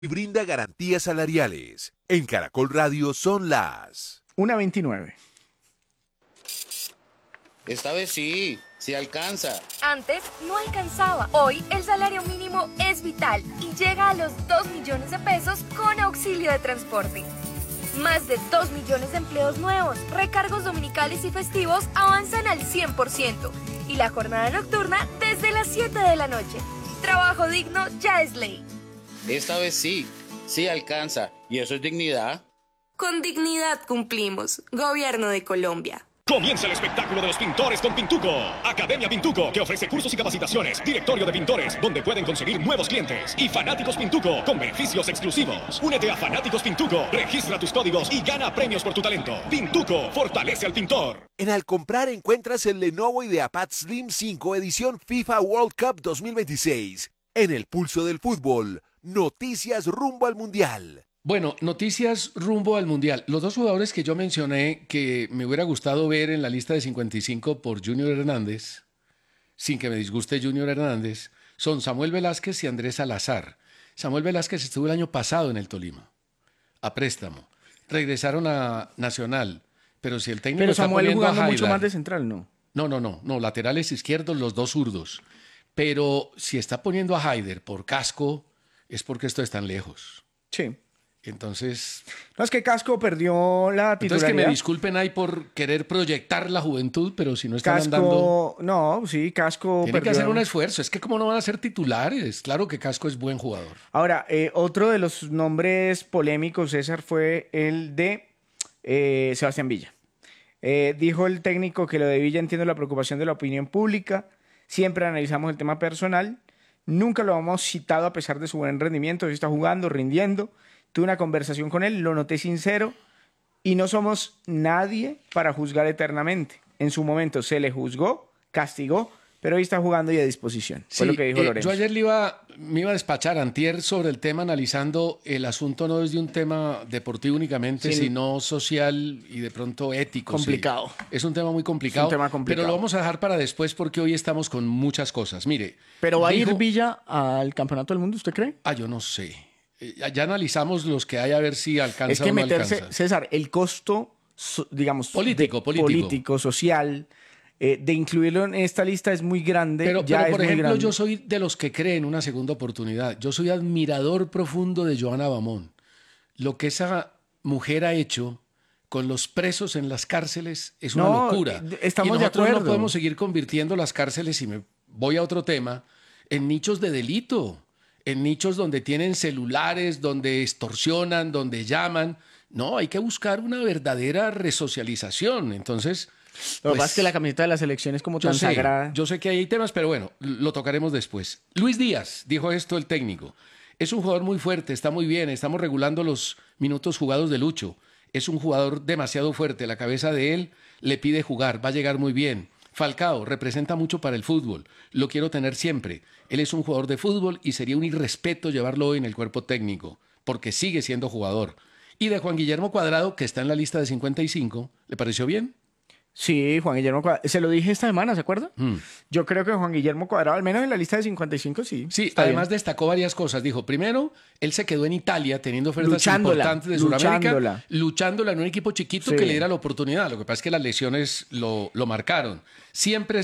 y brinda garantías salariales. En Caracol Radio son las 1:29. Esta vez sí alcanza. Antes no alcanzaba. Hoy el salario mínimo es vital y llega a los 2 millones de pesos con auxilio de transporte. Más de 2 millones de empleos nuevos, recargos dominicales y festivos avanzan al 100% y la jornada nocturna desde las 7 de la noche. Trabajo digno ya es ley. Esta vez sí alcanza. ¿Y eso es dignidad? Con dignidad cumplimos. Gobierno de Colombia. Comienza el espectáculo de los pintores con Pintuco. Academia Pintuco, que ofrece cursos y capacitaciones. Directorio de pintores, donde pueden conseguir nuevos clientes. Y Fanáticos Pintuco, con beneficios exclusivos. Únete a Fanáticos Pintuco, registra tus códigos y gana premios por tu talento. Pintuco, fortalece al pintor. En Alcomprar encuentras el Lenovo IdeaPad Slim 5 edición FIFA World Cup 2026. En el pulso del fútbol, noticias rumbo al Mundial. Bueno, noticias rumbo al Mundial. Los dos jugadores que yo mencioné que me hubiera gustado ver en la lista de 55 por Junior Hernández, sin que me disguste Junior Hernández, son Samuel Velázquez y Andrés Salazar. Samuel Velázquez estuvo el año pasado en el Tolima, a préstamo. Regresaron a Nacional, pero si el técnico Pero está Samuel poniendo a jugando mucho Jailar- más de central, ¿no? No, laterales izquierdos, los dos zurdos. Pero si está poniendo a Haider por Casco, es porque esto están lejos. Sí. Entonces, No, es que Casco perdió la que titularidad. me disculpen ahí por querer proyectar la juventud, pero si no están andando, Casco, no, sí, Casco tienen que perdió. hacer un esfuerzo. Es que cómo no van a ser titulares. Claro que Casco es buen jugador. Ahora, otro de los nombres polémicos, César, fue el de Sebastián Villa. Dijo el técnico que lo de Villa entiendo la preocupación de la opinión pública. Siempre analizamos el tema personal. Nunca lo hemos citado a pesar de su buen rendimiento. Hoy está jugando, rindiendo. Tuve una conversación con él, lo noté sincero y no somos nadie para juzgar eternamente. En su momento se le juzgó, castigó, pero hoy está jugando y a disposición. Fue lo que dijo Lorenzo. Yo ayer me iba a despachar antier sobre el tema analizando el asunto no desde un tema deportivo únicamente, Sí. sino social y de pronto ético. sí. Complicado. Es un tema muy complicado, Es un tema complicado. pero lo vamos a dejar para después porque hoy estamos con muchas cosas. Mire, ¿Pero va a ir dijo- Villa al Campeonato del Mundo, usted cree? yo no sé. Ya analizamos los que hay a ver si alcanza Es que o no meterse, alcanza. César, el costo, digamos, político, social, de incluirlo en esta lista es muy grande. Pero, ya por es muy ejemplo, grande. yo soy de los que creen una segunda oportunidad. Yo soy admirador profundo de Joana Bamón. Lo que esa mujer ha hecho con los presos en las cárceles es una No, locura. estamos y de nosotros no acuerdo. podemos seguir convirtiendo las cárceles, y me voy a otro tema, en nichos de delito, en nichos donde tienen celulares, donde extorsionan, donde llaman. No, hay que buscar una verdadera resocialización. Entonces, Lo que pues, pasa es que la camiseta de la selección es como tan sagrada. yo sé que hay temas, pero bueno, lo tocaremos después. Luis Díaz, dijo esto el técnico. Es un jugador muy fuerte, está muy bien, estamos regulando los minutos jugados de Lucho. Es un jugador demasiado fuerte, la cabeza de él le pide jugar, va a llegar muy bien. Falcao representa mucho para el fútbol, lo quiero tener siempre. Él es un jugador de fútbol y sería un irrespeto llevarlo hoy en el cuerpo técnico, porque sigue siendo jugador. Y de Juan Guillermo Cuadrado, que está en la lista de 55, ¿le pareció bien? Sí, Juan Guillermo Cuadrado. Se lo dije esta semana, ¿se acuerda? Yo creo que Juan Guillermo Cuadrado, al menos en la lista de 55, sí. Sí, está además bien. destacó varias cosas. Dijo, primero, él se quedó en Italia teniendo ofertas Luchándola, importantes de Sudamérica, luchándola. luchándola en un equipo chiquito Sí. que le diera la oportunidad. Lo que pasa es que las lesiones lo marcaron. Siempre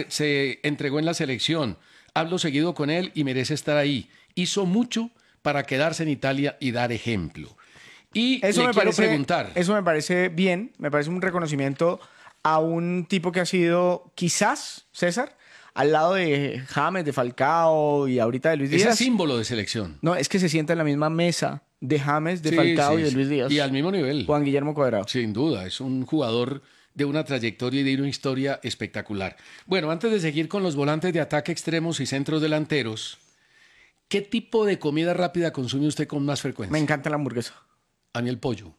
se entregó en la selección. Hablo seguido con él y merece estar ahí. Hizo mucho para quedarse en Italia y dar ejemplo. Y Eso le me quiero parece, preguntar. eso me parece bien, me parece un reconocimiento a un tipo que ha sido, quizás, César, al lado de James, de Falcao y ahorita de Luis Ese Díaz. símbolo de selección. No, es que se sienta en la misma mesa de James, de Sí, Falcao sí, y de sí. Luis Díaz. Y al mismo nivel. Juan Guillermo Cuadrado. Sin duda, es un jugador de una trayectoria y de una historia espectacular. Bueno, antes de seguir con los volantes de ataque extremos y centros delanteros, ¿qué tipo de comida rápida consume usted con más frecuencia? Me encanta la hamburguesa. A mí el pollo.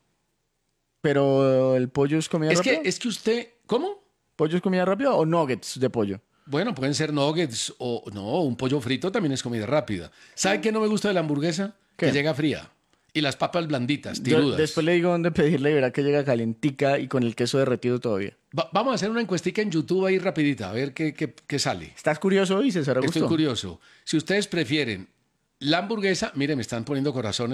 Pero el pollo es comida rápida. Es que usted... ¿Cómo? ¿Pollo es comida rápida o nuggets de pollo? Bueno, pueden ser nuggets o... No, un pollo frito también es comida rápida. ¿Sabe qué no me gusta de la hamburguesa? ¿Qué? Que llega fría. Y las papas blanditas, Yo tirudas. después le digo dónde pedirle y verá que llega calentica y con el queso derretido todavía. Vamos a hacer una encuestica en YouTube ahí rapidita, a ver qué sale. ¿Estás curioso hoy, César Augusto? Estoy curioso. Si ustedes prefieren La hamburguesa, mire, me están poniendo corazones.